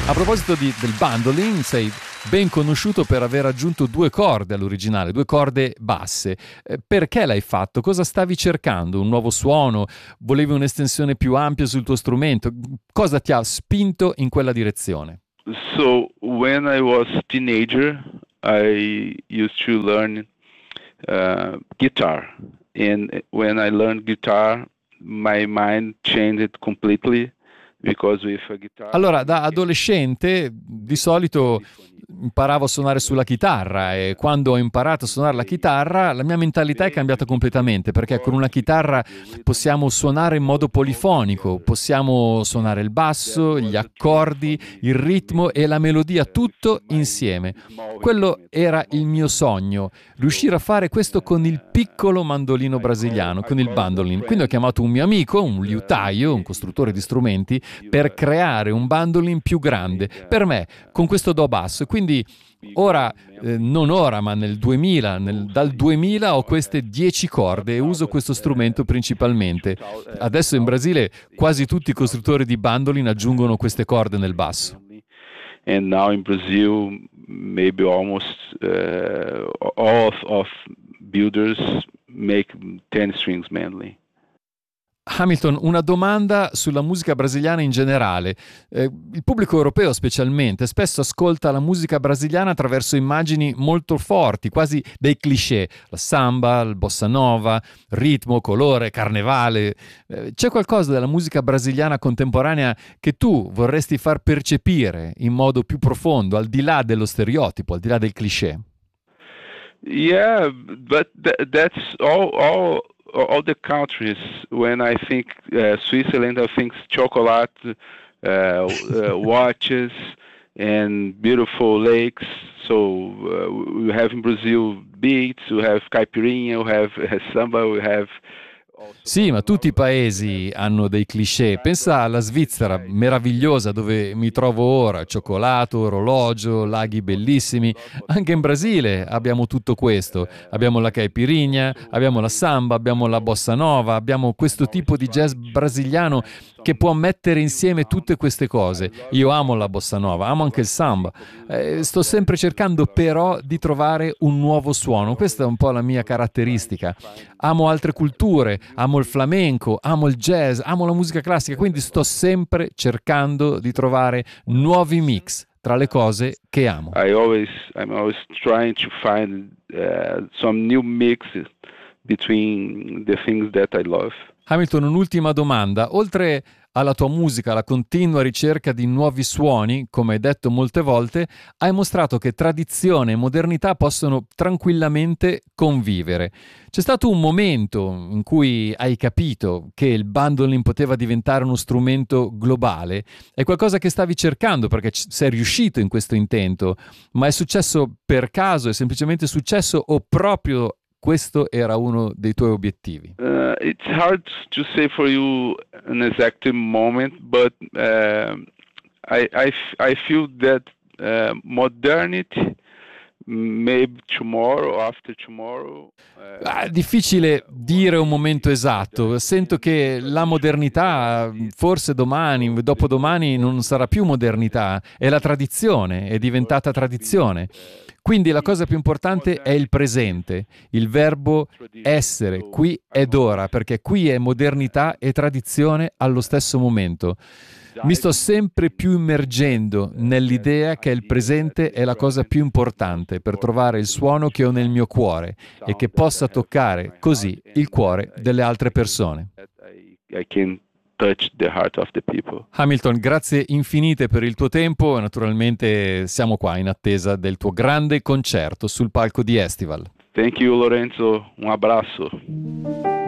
A proposito del bandoline, sei ben conosciuto per aver aggiunto 2 corde all'originale, 2 corde basse. Perché l'hai fatto? Cosa stavi cercando? Un nuovo suono? Volevi un'estensione più ampia sul tuo strumento? Cosa ti ha spinto in quella direzione? So when I was teenager, I used to learn guitar, and when I learned guitar, my mind changed completely because with a guitar. Allora, da adolescente di solito imparavo a suonare sulla chitarra e quando ho imparato a suonare la chitarra la mia mentalità è cambiata completamente perché con una chitarra possiamo suonare in modo polifonico, possiamo suonare il basso, gli accordi, il ritmo e la melodia, tutto insieme. Quello era il mio sogno, riuscire a fare questo con il piccolo mandolino brasiliano, con il bandoline. Quindi ho chiamato un mio amico, un liutaio, un costruttore di strumenti, per creare un bandoline più grande per me, con questo do basso. Quindi ora, non ora, ma nel 2000, dal 2000 ho queste 10 corde e uso questo strumento principalmente. Adesso in Brasile quasi tutti i costruttori di bandoline aggiungono queste corde nel basso. And now in Brazil, maybe almost all of builders make 10 strings mainly. Hamilton, una domanda sulla musica brasiliana in generale. Il pubblico europeo specialmente spesso ascolta la musica brasiliana attraverso immagini molto forti, quasi dei cliché. La samba, il bossa nova, ritmo, colore, carnevale. C'è qualcosa della musica brasiliana contemporanea che tu vorresti far percepire in modo più profondo, al di là dello stereotipo, al di là del cliché? Yeah, but that's all the countries. When I think Switzerland, I think chocolate, watches, and beautiful lakes. So we have in Brazil beats, we have caipirinha, we have samba, we have. Sì, ma tutti i paesi hanno dei cliché. Pensa alla Svizzera, meravigliosa, dove mi trovo ora, cioccolato, orologio, laghi bellissimi. Anche in Brasile abbiamo tutto questo. Abbiamo la caipirinha, abbiamo la samba, abbiamo la bossa nova, abbiamo questo tipo di jazz brasiliano che può mettere insieme tutte queste cose. Io amo la bossa nova, amo anche il samba. Sto sempre cercando però di trovare un nuovo suono. Questa è un po' la mia caratteristica. Amo altre culture, amo il flamenco, amo il jazz, amo la musica classica, quindi sto sempre cercando di trovare nuovi mix tra le cose che amo. I'm always trying to find some new mix between the things that I love. Hamilton, un'ultima domanda. Oltre alla tua musica, alla continua ricerca di nuovi suoni, come hai detto molte volte, hai mostrato che tradizione e modernità possono tranquillamente convivere. C'è stato un momento in cui hai capito che il bandoline poteva diventare uno strumento globale? È qualcosa che stavi cercando perché sei riuscito in questo intento, ma è successo per caso, è semplicemente successo o proprio questo era uno dei tuoi obiettivi? It's hard to say for you an exact moment, but I feel that modernity, maybe tomorrow, after tomorrow. Difficile dire un momento esatto. Sento che la modernità, forse domani, dopodomani, non sarà più modernità, è la tradizione, è diventata tradizione. Quindi la cosa più importante è il presente, il verbo essere, qui ed ora, perché qui è modernità e tradizione allo stesso momento. Mi sto sempre più immergendo nell'idea che il presente è la cosa più importante per trovare il suono che ho nel mio cuore e che possa toccare così il cuore delle altre persone. I can touch the heart of the people. Hamilton, grazie infinite per il tuo tempo e naturalmente siamo qua in attesa del tuo grande concerto sul palco di Estival. Thank you, Lorenzo. Un abraço.